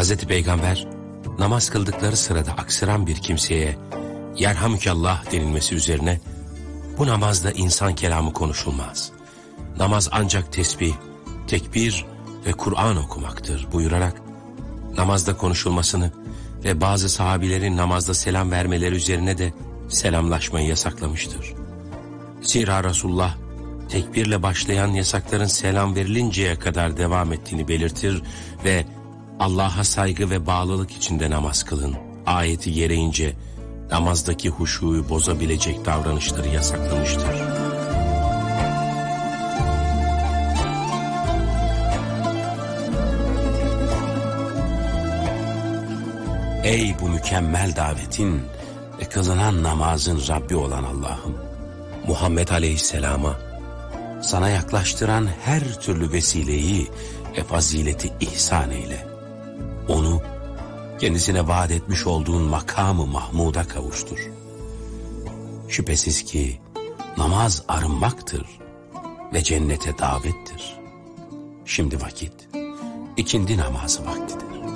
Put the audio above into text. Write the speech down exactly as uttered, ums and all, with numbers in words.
Hazreti Peygamber namaz kıldıkları sırada aksıran bir kimseye yerhamükallah denilmesi üzerine bu namazda insan kelamı konuşulmaz. Namaz ancak tesbih, tekbir ve Kur'an okumaktır buyurarak namazda konuşulmasını ve bazı sahabilerin namazda selam vermeleri üzerine de selamlaşmayı yasaklamıştır. Zira Resulullah tekbirle başlayan yasakların selam verilinceye kadar devam ettiğini belirtir ve Allah'a saygı ve bağlılık içinde namaz kılın ayeti gereğince namazdaki huşuyu bozabilecek davranışları yasaklamıştır. Ey bu mükemmel davetin ve kılınan namazın Rabbi olan Allah'ım, Muhammed Aleyhisselam'a sana yaklaştıran her türlü vesileyi ve fazileti ihsan eyle. Onu kendisine vaat etmiş olduğun makamı Mahmud'a kavuştur. Şüphesiz ki namaz arınmaktır ve cennete davettir. Şimdi vakit ikindi namazı vaktidir.